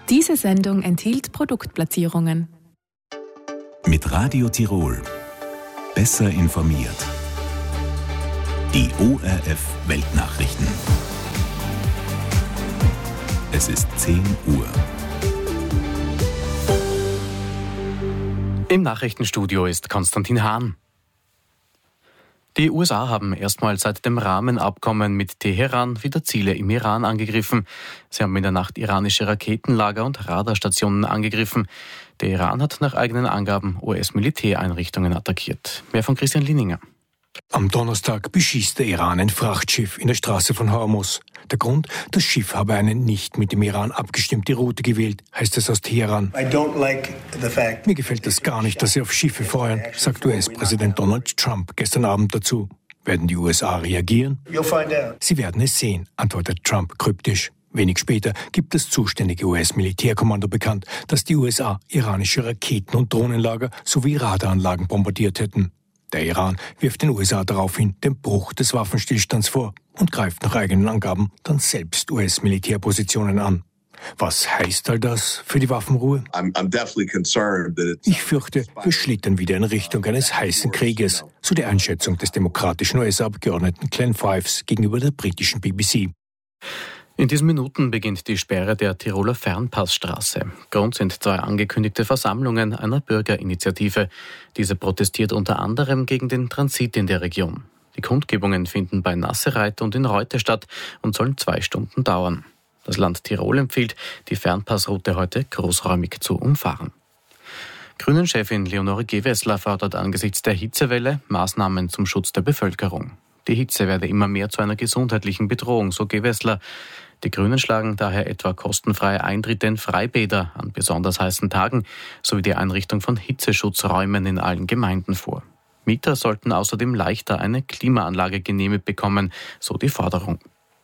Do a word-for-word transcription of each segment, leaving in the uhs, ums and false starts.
Diese Sendung enthielt Produktplatzierungen. Mit Radio Tirol. Besser informiert. Die O R F Weltnachrichten. Es ist zehn Uhr. Im Nachrichtenstudio ist Konstantin Hahn. Die U S A haben erstmals seit dem Rahmenabkommen mit Teheran wieder Ziele im Iran angegriffen. Sie haben in der Nacht iranische Raketenlager und Radarstationen angegriffen. Der Iran hat nach eigenen Angaben U S-Militäreinrichtungen attackiert. Mehr von Christian Lininger. Am Donnerstag beschießt der Iran ein Frachtschiff in der Straße von Hormuz. Der Grund, das Schiff habe eine nicht mit dem Iran abgestimmte Route gewählt, heißt es aus Teheran. Like Mir gefällt das gar nicht, dass sie auf Schiffe feuern, sagt U S-Präsident Donald Trump gestern Abend dazu. Werden die U S A reagieren? Sie werden es sehen, antwortet Trump kryptisch. Wenig später gibt das zuständige U S-Militärkommando bekannt, dass die U S A iranische Raketen- und Drohnenlager sowie Radaranlagen bombardiert hätten. Der Iran wirft den U S A daraufhin den Bruch des Waffenstillstands vor und greift nach eigenen Angaben dann selbst U S-Militärpositionen an. Was heißt all das für die Waffenruhe? Ich fürchte, wir schlittern wieder in Richtung eines heißen Krieges, so die Einschätzung des demokratischen U S-Abgeordneten Glenn Fives gegenüber der britischen B B C. In diesen Minuten beginnt die Sperre der Tiroler Fernpassstraße. Grund sind zwei angekündigte Versammlungen einer Bürgerinitiative. Diese protestiert unter anderem gegen den Transit in der Region. Die Kundgebungen finden bei Nassereit und in Reute statt und sollen zwei Stunden dauern. Das Land Tirol empfiehlt, die Fernpassroute heute großräumig zu umfahren. Grünen-Chefin Leonore Gewessler fordert angesichts der Hitzewelle Maßnahmen zum Schutz der Bevölkerung. Die Hitze werde immer mehr zu einer gesundheitlichen Bedrohung, so Gewessler. Die Grünen schlagen daher etwa kostenfreie Eintritte in Freibäder an besonders heißen Tagen sowie die Einrichtung von Hitzeschutzräumen in allen Gemeinden vor. Mieter sollten außerdem leichter eine Klimaanlage genehmigt bekommen, so die Forderung.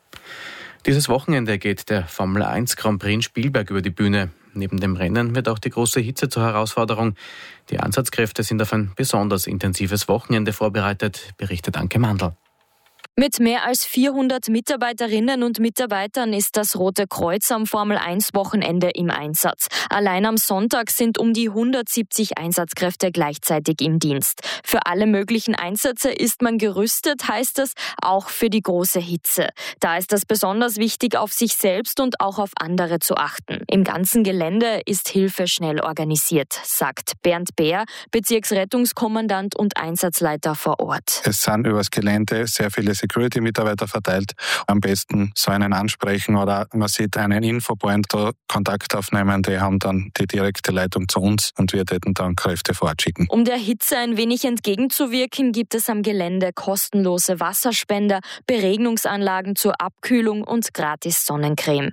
Dieses Wochenende geht der Formel eins Grand Prix in Spielberg über die Bühne. Neben dem Rennen wird auch die große Hitze zur Herausforderung. Die Einsatzkräfte sind auf ein besonders intensives Wochenende vorbereitet, berichtet Anke Mandl. Mit mehr als vierhundert Mitarbeiterinnen und Mitarbeitern ist das Rote Kreuz am Formel eins Wochenende im Einsatz. Allein am Sonntag sind um die hundertsiebzig Einsatzkräfte gleichzeitig im Dienst. Für alle möglichen Einsätze ist man gerüstet, heißt es, auch für die große Hitze. Da ist es besonders wichtig, auf sich selbst und auch auf andere zu achten. Im ganzen Gelände ist Hilfe schnell organisiert, sagt Bernd Bär, Bezirksrettungskommandant und Einsatzleiter vor Ort. Es sind übers Gelände sehr viele Security-Mitarbeiter verteilt. Am besten so einen ansprechen oder man sieht einen Infopoint, da Kontakt aufnehmen, die haben dann die direkte Leitung zu uns und wir täten dann Kräfte fortschicken. Um der Hitze ein wenig entgegenzuwirken, gibt es am Gelände kostenlose Wasserspender, Beregnungsanlagen zur Abkühlung und gratis Sonnencreme.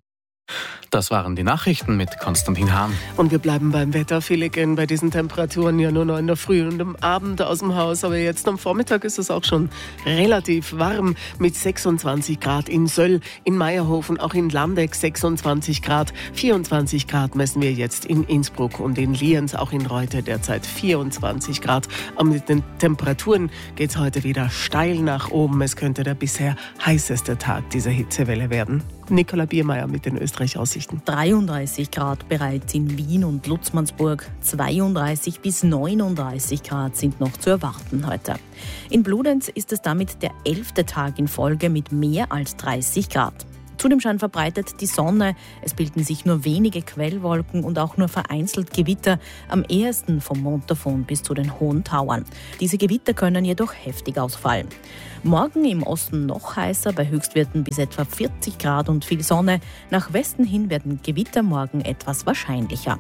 Das waren die Nachrichten mit Konstantin Hahn. Und wir bleiben beim Wetter. Viele gehen bei diesen Temperaturen ja nur noch in der Früh und am Abend aus dem Haus. Aber jetzt am Vormittag ist es auch schon relativ warm mit sechsundzwanzig Grad in Söll, in Meierhofen, auch in Landeck sechsundzwanzig Grad. vierundzwanzig Grad messen wir jetzt in Innsbruck und in Lienz, auch in Reute derzeit vierundzwanzig Grad. Aber mit den Temperaturen geht es heute wieder steil nach oben. Es könnte der bisher heißeste Tag dieser Hitzewelle werden. Nicola Biermeier mit den Österreich-Aussichten. dreiunddreißig Grad bereits in Wien und Lutzmannsburg. zweiunddreißig bis neununddreißig Grad sind noch zu erwarten heute. In Bludenz ist es damit der elfte Tag in Folge mit mehr als dreißig Grad. Zudem scheint verbreitet die Sonne. Es bilden sich nur wenige Quellwolken und auch nur vereinzelt Gewitter, am ehesten vom Montafon bis zu den Hohen Tauern. Diese Gewitter können jedoch heftig ausfallen. Morgen im Osten noch heißer, bei Höchstwerten bis etwa vierzig Grad und viel Sonne. Nach Westen hin werden Gewitter morgen etwas wahrscheinlicher.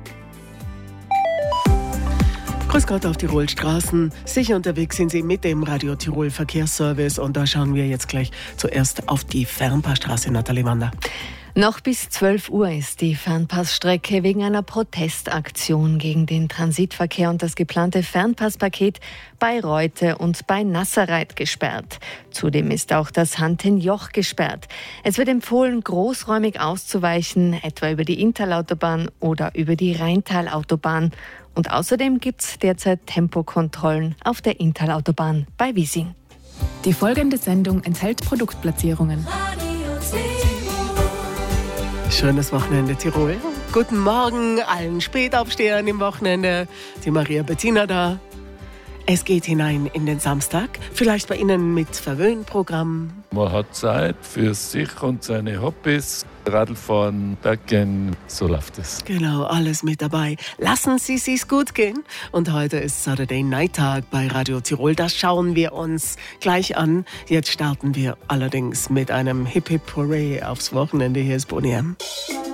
Grüß Gott auf Tirol Straßen. Sicher unterwegs sind Sie mit dem Radio Tirol Verkehrsservice und da schauen wir jetzt gleich zuerst auf die Fernpassstraße. Nathalie Wander. Noch bis zwölf Uhr ist die Fernpassstrecke wegen einer Protestaktion gegen den Transitverkehr und das geplante Fernpasspaket bei Reute und bei Nassereit gesperrt. Zudem ist auch das Hantenjoch gesperrt. Es wird empfohlen, großräumig auszuweichen, etwa über die Inntal-Autobahn oder über die Rheintal-Autobahn. Und außerdem gibt es derzeit Tempokontrollen auf der Inntal-Autobahn bei Wiesing. Die folgende Sendung enthält Produktplatzierungen. Schönes Wochenende Tirol. Guten Morgen allen Spätaufstehern im Wochenende. Die Maria Bettina da. Es geht hinein in den Samstag, vielleicht bei Ihnen mit Verwöhnprogramm. Man hat Zeit für sich und seine Hobbys. Radlfahren, Berggehen, so läuft es. Genau, alles mit dabei. Lassen Sie es sich gut gehen. Und heute ist Saturday Night Tag bei Radio Tirol. Das schauen wir uns gleich an. Jetzt starten wir allerdings mit einem Hip Hip Hooray aufs Wochenende. Hier ist Boney M.